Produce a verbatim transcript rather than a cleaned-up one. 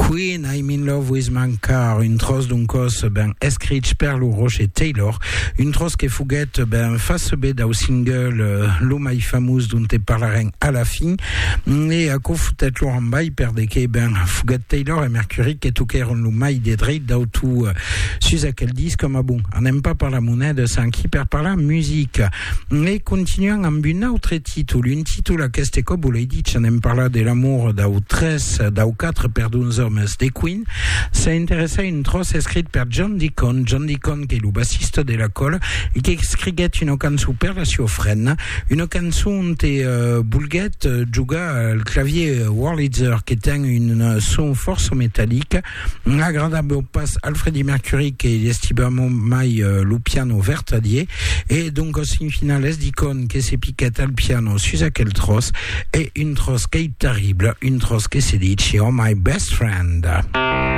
Queen, I'm in love with my car, une trosse d'un cos, ben, escrit per lo Roger Taylor, une trosse qui fouguette, ben, face B d'un single, euh, Lo My Famous, dont te parleren à la fin, et à co foutet lo en bail, perde que, ben, fouguette Taylor et Mercury, qui toquèrent lo maille des dreid, d'autou, euh, sus à quel disque, comme à bon, on n'aime pas par la monnaie, c'est un qui perd par la musique. Et continuant en une autre titre, une titre, la queste comme vous l'avez dit, on aime parler de l'amour d'au treize, d'au quatre, per deux hommes, des Queen, ça intéressait une trosse écrite par John Deacon, John Deacon qui est le bassiste de la colle, et qui écrivait une canson per la siofrène, une canson de euh, Boulguette, juga le clavier Wurlitzer, qui était une son force métallique, un agradable passe Alfredi Mercury, qui est estiblement mai euh, le piano vertadier, et donc aussi une finale S Deacon, qui s'est piquette al piano, sur quelle trosse, et une trosse qui est terrible, une trosse qui s'est dit, she is my best friend.